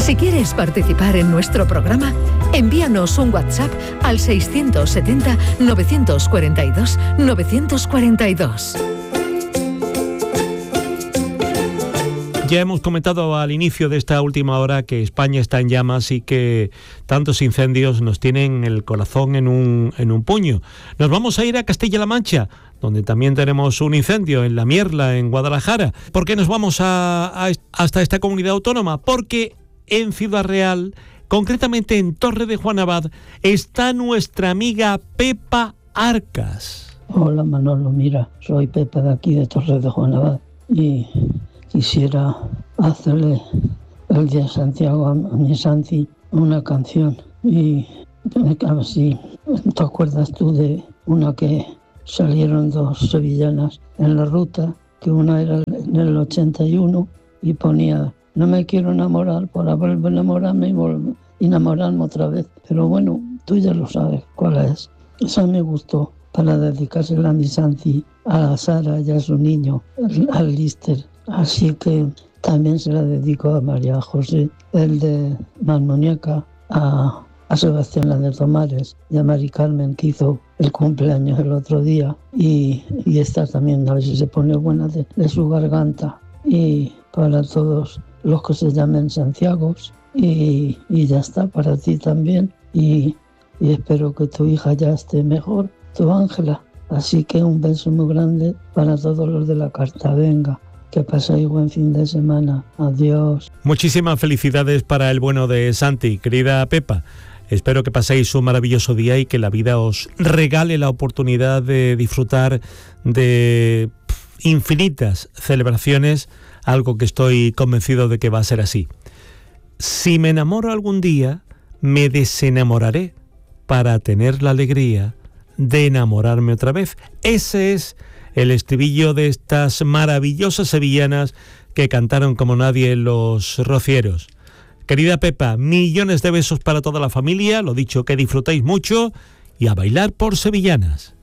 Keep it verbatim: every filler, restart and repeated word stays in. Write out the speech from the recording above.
Si quieres participar en nuestro programa, envíanos un WhatsApp al seiscientos setenta, novecientos cuarenta y dos, novecientos cuarenta y dos. Ya hemos comentado al inicio de esta última hora que España está en llamas y que tantos incendios nos tienen el corazón en un, en un puño. Nos vamos a ir a Castilla-La Mancha, donde también tenemos un incendio en La Mierla, en Guadalajara. ¿Por qué nos vamos a, a, hasta esta comunidad autónoma? Porque en Ciudad Real, concretamente en Torre de Juan Abad, está nuestra amiga Pepa Arcas. Hola Manolo, mira, soy Pepa de aquí de Torre de Juan Abad y quisiera hacerle el día de Santiago a mi Santi una canción. Y a ver si te acuerdas tú de una que salieron dos sevillanas en la ruta, que una era en el ochenta y uno y ponía: no me quiero enamorar para volver a enamorarme y volver a enamorarme otra vez. Pero bueno, tú ya lo sabes cuál es. Esa me gustó para dedicársela a mi Santi, a Sara y a su niño, al Lister. Así que también se la dedico a María José, el de Manmuñeca, a, a Sebastián la de Tomares y a Mari Carmen, que hizo el cumpleaños el otro día. Y, y esta también, a ver si se pone buena de, de su garganta. Y para todos los que se llamen Santiago. Y, y ya está, para ti también. Y, y espero que tu hija ya esté mejor, tu Ángela. Así que un beso muy grande para todos los de la carta. Venga, que paséis buen fin de semana. Adiós. Muchísimas felicidades para el bueno de Santi, querida Pepa. Espero que paséis un maravilloso día y que la vida os regale la oportunidad de disfrutar de infinitas celebraciones, algo que estoy convencido de que va a ser así. Si me enamoro algún día, me desenamoraré para tener la alegría de enamorarme otra vez. Ese es el estribillo de estas maravillosas sevillanas que cantaron como nadie los rocieros. Querida Pepa, millones de besos para toda la familia, lo dicho, que disfrutéis mucho y a bailar por sevillanas.